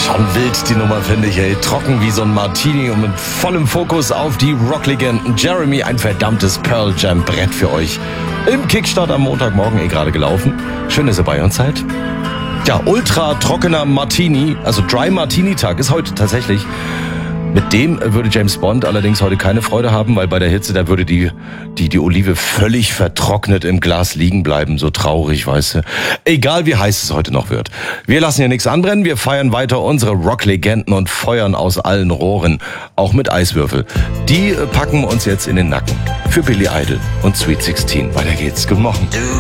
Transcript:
Schon wild die Nummer, finde ich, ey. Trocken wie so ein Martini und mit vollem Fokus auf die Rocklegenden. Jeremy, ein verdammtes Pearl Jam Brett für euch. Im Kickstart am Montagmorgen gerade gelaufen. Schön, dass ihr bei uns seid. Ja, ultra trockener Martini, also Dry Martini Tag ist heute tatsächlich. Mit dem würde James Bond allerdings heute keine Freude haben, weil bei der Hitze, da würde die Olive völlig vertrocknet im Glas liegen bleiben. So traurig, weißt du. Egal wie heiß es heute noch wird. Wir lassen hier nichts anbrennen, wir feiern weiter unsere Rocklegenden und feuern aus allen Rohren. Auch mit Eiswürfel. Die packen uns jetzt in den Nacken. Für Billy Idol und Sweet 16. Weiter geht's. Guten Morgen.